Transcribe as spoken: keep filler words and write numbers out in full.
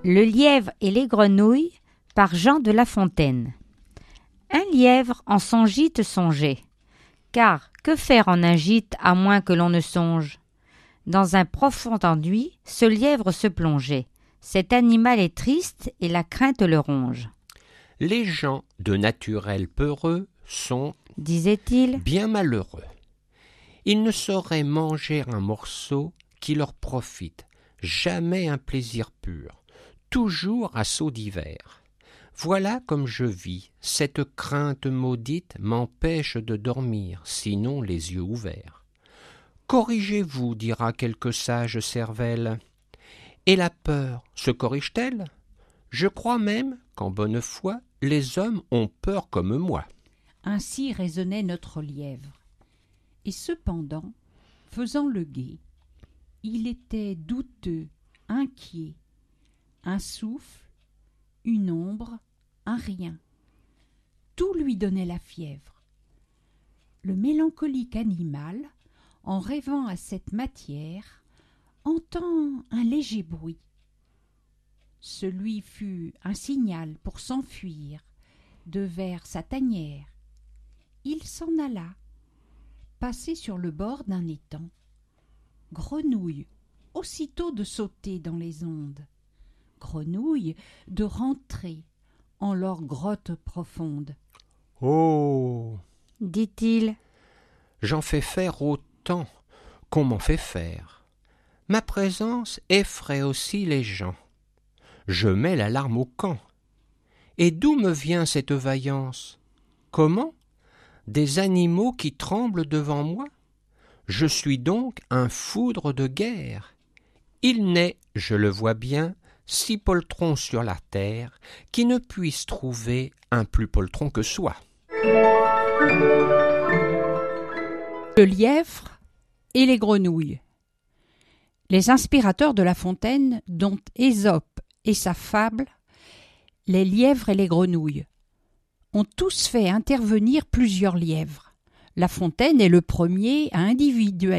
Le lièvre et les grenouilles par Jean de La Fontaine. Un lièvre en son gîte songeait, car que faire en un gîte à moins que l'on ne songe? Dans un profond ennui, ce lièvre se plongeait. Cet animal est triste et la crainte le ronge. Les gens de naturel peureux sont, disait-il, bien malheureux. Ils ne sauraient manger un morceau qui leur profite, jamais un plaisir pur, toujours à sauts divers. Voilà comme je vis, cette crainte maudite m'empêche de dormir, sinon les yeux ouverts. Corrigez-vous, dira quelque sage cervelle. Et la peur se corrige-t-elle? Je crois même qu'en bonne foi, les hommes ont peur comme moi. Ainsi raisonnait notre lièvre. Et cependant, faisant le guet, il était douteux, inquiet. Un souffle, une ombre, un rien. Tout lui donnait la fièvre. Le mélancolique animal, en rêvant à cette matière, entend un léger bruit. Ce lui fut un signal pour s'enfuir de vers sa tanière. Il s'en alla, passer sur le bord d'un étang. Grenouille, aussitôt de sauter dans les ondes. Grenouille, de rentrer en leur grotte profonde. « Oh !» dit-il, « J'en fais faire autant qu'on m'en fait faire. Ma présence effraie aussi les gens. Je mets l'alarme au camp. Et d'où me vient cette vaillance? Comment? Des animaux qui tremblent devant moi? Je suis donc un foudre de guerre. Il n'est, je le vois bien, six poltrons sur la terre qui ne puissent trouver un plus poltron que soi. » Le lièvre et les grenouilles. Les inspirateurs de La Fontaine, dont Ésope et sa fable, les lièvres et les grenouilles, ont tous fait intervenir plusieurs lièvres. La Fontaine est le premier à individualiser